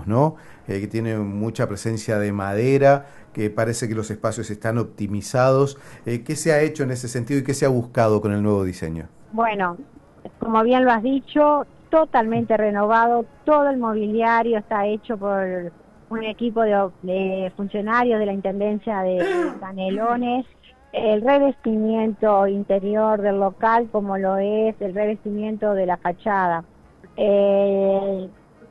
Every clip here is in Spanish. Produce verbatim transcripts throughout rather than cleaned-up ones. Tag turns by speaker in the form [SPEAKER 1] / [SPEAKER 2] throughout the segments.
[SPEAKER 1] vemos, ¿no? Eh, que tiene mucha presencia de madera, que parece que los espacios están optimizados. Eh, ¿Qué se ha hecho en ese sentido y qué se ha buscado con el nuevo diseño?
[SPEAKER 2] Bueno, como bien lo has dicho, totalmente renovado, todo el mobiliario está hecho por un equipo de, de funcionarios de la Intendencia de Canelones, el revestimiento interior del local como lo es el revestimiento de la fachada. Eh,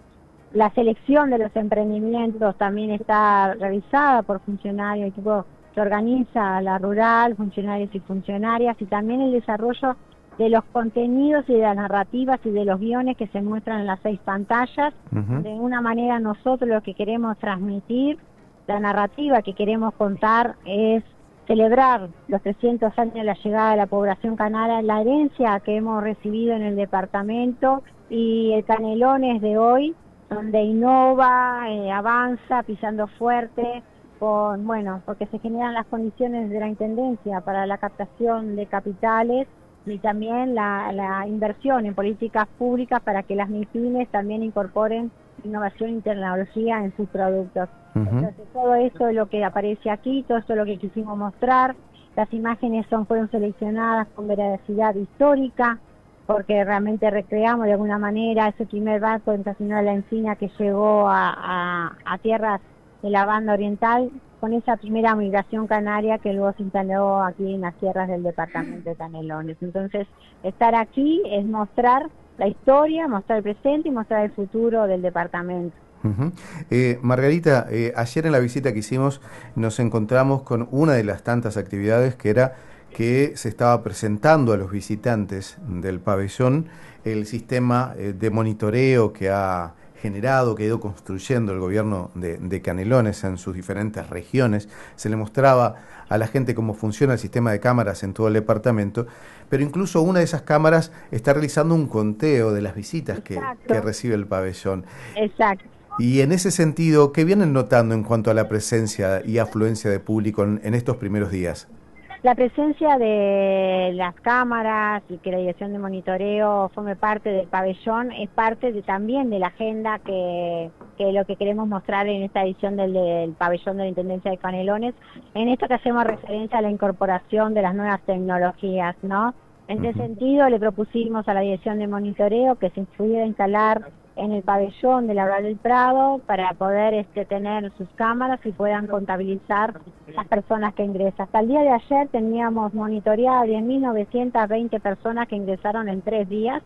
[SPEAKER 2] la selección de los emprendimientos también está revisada por funcionarios, equipo que organiza la rural, funcionarios y funcionarias, y también el desarrollo de los contenidos y de las narrativas y de los guiones que se muestran en las seis pantallas. Uh-huh. De una manera nosotros lo que queremos transmitir, la narrativa que queremos contar es celebrar los trescientos años de la llegada de la población canaria, la herencia que hemos recibido en el departamento y el Canelones de hoy, donde innova, eh, avanza, pisando fuerte, con, bueno, porque se generan las condiciones de la Intendencia para la captación de capitales y también la, la inversión en políticas públicas para que las MIPYMES también incorporen innovación y tecnología en sus productos. Uh-huh. Entonces todo esto es lo que aparece aquí, todo esto es lo que quisimos mostrar. Las imágenes son fueron seleccionadas con veracidad histórica, porque realmente recreamos de alguna manera ese primer barco internacional de la Encina que llegó a, a, a tierras de la banda oriental, con esa primera migración canaria que luego se instaló aquí en las tierras del departamento de Canelones. Entonces, estar aquí es mostrar la historia, mostrar el presente y mostrar el futuro del departamento.
[SPEAKER 1] Uh-huh. eh, Margarita, eh, ayer en la visita que hicimos nos encontramos con una de las tantas actividades que era que se estaba presentando a los visitantes del pabellón el sistema eh, de monitoreo que ha generado, que ha ido construyendo el gobierno de, de Canelones en sus diferentes regiones. Se le mostraba a la gente cómo funciona el sistema de cámaras en todo el departamento, pero incluso una de esas cámaras está realizando un conteo de las visitas que, que recibe el pabellón.
[SPEAKER 2] Exacto.
[SPEAKER 1] Y en ese sentido, ¿qué vienen notando en cuanto a la presencia y afluencia de público en, en estos primeros días?
[SPEAKER 2] La presencia de las cámaras y que la dirección de monitoreo forme parte del pabellón es parte de, también de la agenda que, que lo que queremos mostrar en esta edición del, del pabellón de la Intendencia de Canelones, en esto que hacemos referencia a la incorporación de las nuevas tecnologías, ¿no? En ese sentido le propusimos a la dirección de monitoreo que se pudiera instalar en el pabellón de la Rural del Prado para poder este, tener sus cámaras y puedan contabilizar las personas que ingresan. Hasta el día de ayer teníamos monitoreadas diez mil novecientas veinte personas que ingresaron en tres días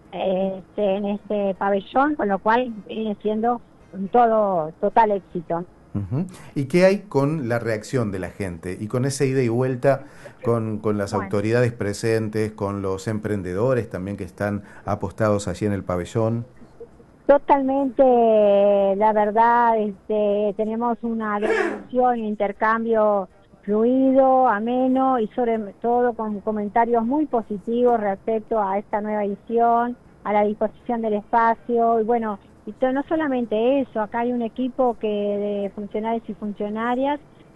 [SPEAKER 2] este, en este pabellón, con lo cual viene siendo un todo total éxito.
[SPEAKER 1] Uh-huh. ¿Y qué hay con la reacción de la gente y con esa ida y vuelta con, con las bueno. autoridades presentes, con los emprendedores también que están apostados allí en el pabellón?
[SPEAKER 2] Totalmente, la verdad, este, tenemos una discusión e intercambio fluido, ameno y sobre todo con comentarios muy positivos respecto a esta nueva edición, a la disposición del espacio y bueno, y to- no solamente eso, acá hay un equipo que de funcionarios y funcionarias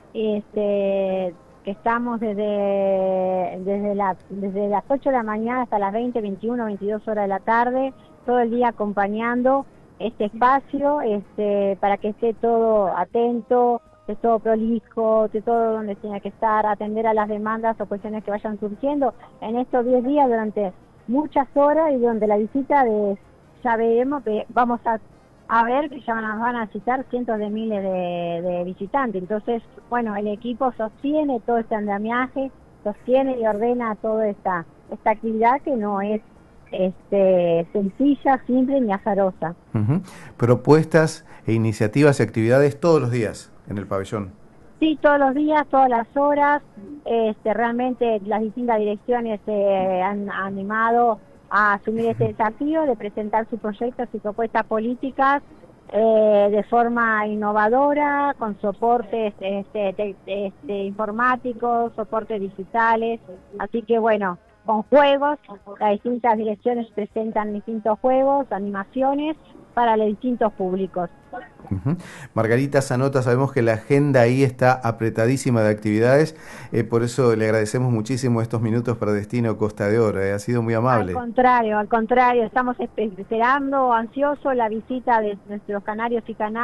[SPEAKER 2] este, que estamos desde, desde, la, desde las ocho de la mañana hasta las veinte, veintiuno, veintidós horas de la tarde, todo el día acompañando este espacio este, para que esté todo atento, esté todo prolijo, esté todo donde tiene que estar, atender a las demandas o cuestiones que vayan surgiendo en estos diez días durante muchas horas y durante la visita de, ya veremos que vamos a, a ver que ya nos van a citar cientos de miles de, de visitantes. Entonces, bueno, el equipo sostiene todo este andamiaje, sostiene y ordena toda esta, esta actividad que no es Este, sencilla, simple ni azarosa.
[SPEAKER 1] Uh-huh. Propuestas e iniciativas y actividades todos los días en el pabellón.
[SPEAKER 2] Sí, todos los días, todas las horas. Este, realmente las distintas direcciones se eh, han animado a asumir este desafío de presentar sus proyectos y propuestas políticas eh, de forma innovadora, con soportes este, te, este, informáticos, soportes digitales. Así que bueno, con juegos, las distintas direcciones presentan distintos juegos, animaciones para los distintos públicos.
[SPEAKER 1] Uh-huh. Margarita Zanota, sabemos que la agenda ahí está apretadísima de actividades, eh, por eso le agradecemos muchísimo estos minutos para Destino Costa de Oro, eh, ha sido muy amable.
[SPEAKER 2] Al contrario, al contrario, estamos esperando, ansiosos la visita de nuestros canarios y canarias.